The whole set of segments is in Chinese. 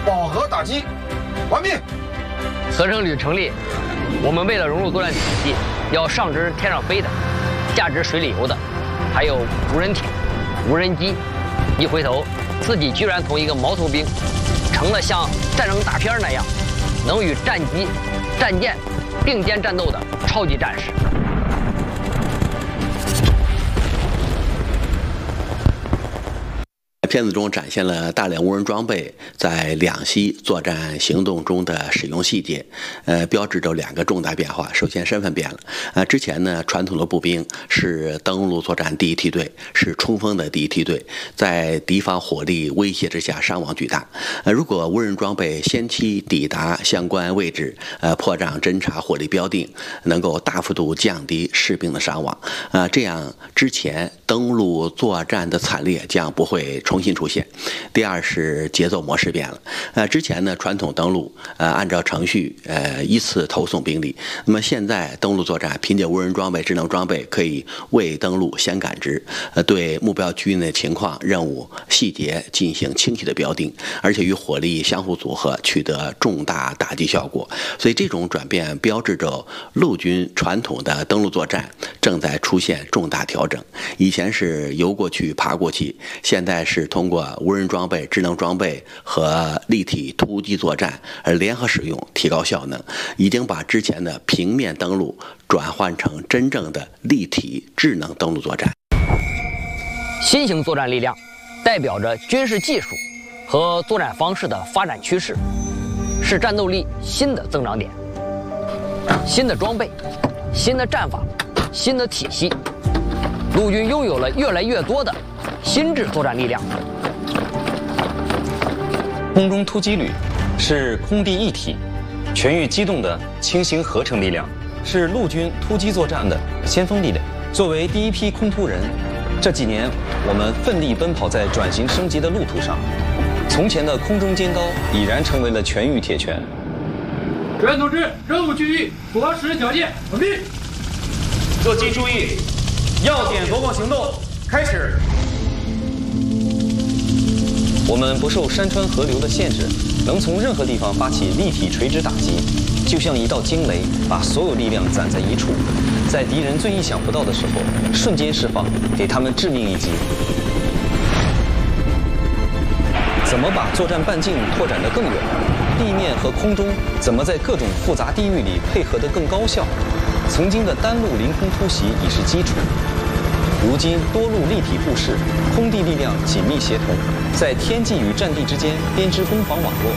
饱和打击，完毕。 合成旅成立，我们为了融入作战体系，要上知天上飞的，下知水里游的，还有无人艇、无人机。一回头，自己居然从一个毛头兵，成了像战争大片那样，能与战机、战舰并肩战斗的超级战士。 片子中展现了大量无人装备在两栖作战行动中的使用细节，标志着两个重大变化。首先，身份变了，之前呢，传统的步兵是登陆作战第一梯队，是冲锋的第一梯队，在敌方火力威胁之下伤亡巨大。如果无人装备先期抵达相关位置，破障侦察火力标定，能够大幅度降低士兵的伤亡，这样之前登陆作战的惨烈将不会重新出现。第二是节奏模式变了，之前呢传统登陆按照程序依次投送兵力，那么现在登陆作战凭借无人装备、智能装备可以未登陆先感知，对目标区域内情况、任务细节进行清晰的标定，而且与火力相互组合，取得重大打击效果。所以这种转变标志着陆军传统的登陆作战正在出现重大调整。以前是游过去、爬过去，现在是通过无人装备、智能装备和立体突击作战而联合使用，提高效能，已经把之前的平面登陆转换成真正的立体智能登陆作战。 新型作战力量代表着军事技术和作战方式的发展趋势，是战斗力新的增长点。新的装备、新的战法、新的体系，陆军拥有了越来越多的新质作战力量。 空中突击旅是空地一体、全域机动的轻型合成力量，是陆军突击作战的先锋力量。作为第一批空突人，这几年我们奋力奔跑在转型升级的路途上。从前的空中尖刀已然成为了全域铁拳。 指挥同志，任务区域符合实施条件，完毕。 各机注意，要点夺过行动开始。 我们不受山川河流的限制，能从任何地方发起立体垂直打击，就像一道惊雷，把所有力量攒在一处，在敌人最意想不到的时候，瞬间释放，给他们致命一击。怎么把作战半径拓展得更远？地面和空中怎么在各种复杂地域里配合得更高效？曾经的单路凌空突袭已是基础，如今多路立体布势，空地力量紧密协同，在天际与战地之间编织攻防网络。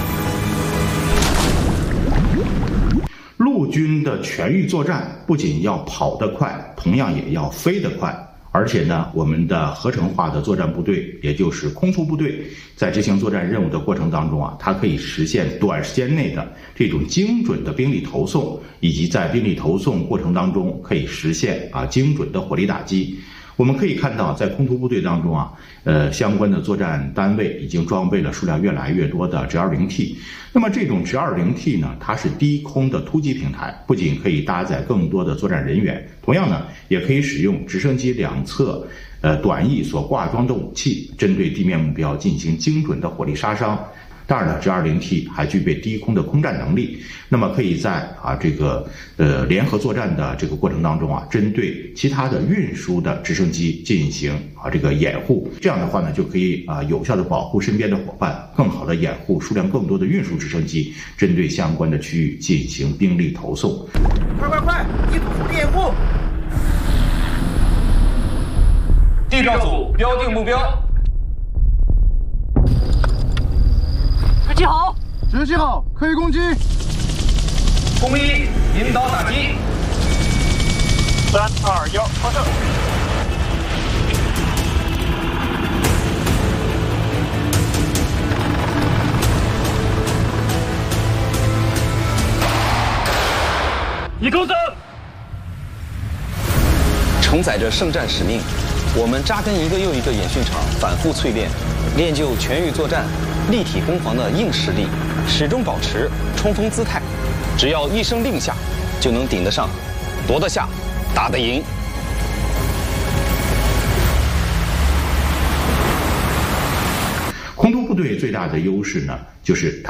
陆军的全域作战不仅要跑得快，同样也要飞得快。而且呢，我们的合成化的作战部队，也就是空出部队，在执行作战任务的过程当中啊，它可以实现短时间内的这种精准的兵力投送，以及在兵力投送过程当中可以实现精准的火力打击。我们可以看到，在空突部队当中啊，相关的作战单位已经装备了数量越来越多的 G20T。那么这种 G20T 呢，它是低空的突击平台，不仅可以搭载更多的作战人员，同样呢，也可以使用直升机两侧短翼所挂装的武器，针对地面目标进行精准的火力杀伤。当然了 ，G20T 还具备低空的空战能力，那么可以在联合作战的这个过程当中啊，针对其他的运输的直升机进行掩护。这样的话呢，就可以有效的保护身边的伙伴，更好的掩护数量更多的运输直升机，针对相关的区域进行兵力投送。 快！一组火力掩护。地票组标定目标。 指挥好，可以攻击。 空一引导打击。 3、2、1，发射。 一勾走。 承载着圣战使命，我们扎根一个又一个演训场，反复淬炼，练就全域作战、立体攻防的硬实力，始终保持冲锋姿态。只要一声令下，就能顶得上，夺得下，打得赢。 空突部队最大的优势呢，就是它